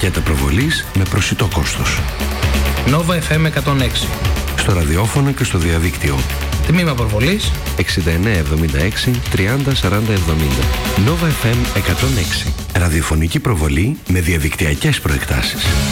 πακέτα προβολής με προσιτό κόστος. Nova FM 106. Στο ραδιόφωνο και στο διαδίκτυο. Τμήμα προβολής 6976 30 40 70. Nova FM 106. Ραδιοφωνική προβολή με διαδικτυακές προεκτάσεις.